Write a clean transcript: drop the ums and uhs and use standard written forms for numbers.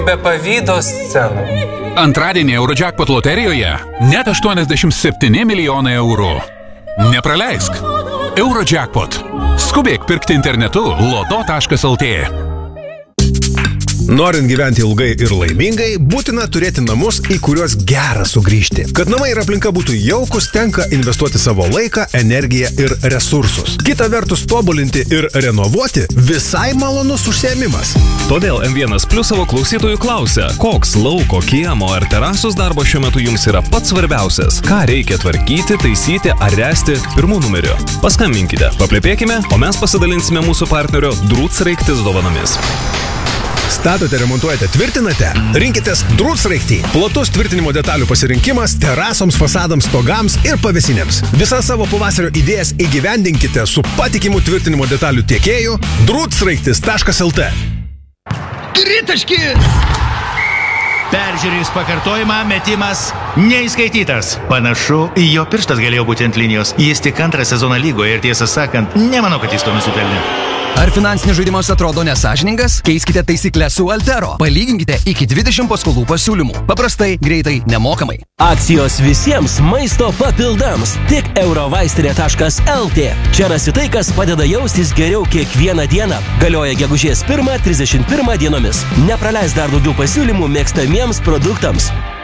be pavydo scenų. Antradienį Eurojackpot loterijoje net 87 milijonai eurų. Nepraleisk. Eurojackpot. Skubėk pirkti internetu loto.lt. Norint gyventi ilgai ir laimingai, būtina turėti namus, į kuriuos gera sugrįžti. Kad namai ir aplinka būtų jaukus, tenka investuoti savo laiką, energiją ir resursus. Kita vertus, tobulinti ir renovuoti visai malonus užsiėmimas. Todėl M1 Plus savo klausytojų klausia, koks lauko, kiemo ar terasos darbo šiuo metu jums yra pats svarbiausias? Ką reikia tvarkyti, taisyti ar ręsti pirmų numeriu? Paskambinkite, paplepėkime, o mes pasidalinsime mūsų partnerio Drūtsraigtis dovanomis. Statote, remontuojate, tvirtinate? Rinkitės Drūtsraigtį. Platus tvirtinimo detalių pasirinkimas terasoms, fasadams, stogams ir pavėsinėms. Visas savo pavasario idėjas įgyvendinkite su patikimu tvirtinimo detalių tiekėju Drūtsraigtis.lt. Tritaškis! Peržiūrėjus pakartojimą, metimas neįskaitytas. Panašu, jo pirštas galėjo būti ant linijos. Jis tik antrą sezoną lygoje ir tiesą sakant, nemanau, kad jis to nusipelnė. Ar finansinis žaidimas atrodo nesąžiningas? Keiskite taisyklę su Altero. Palyginkite iki 20 paskolų pasiūlymų. Paprastai, greitai, nemokamai. Akcijos visiems maisto papildams. Tik eurovaistinė.lt. Čia rasi tai, kas padeda jaustis geriau kiekvieną dieną. Galioja gegužės 1-31 dienomis. Nepraleis dar daugiau pasiūlymų mėgstamiems produktams.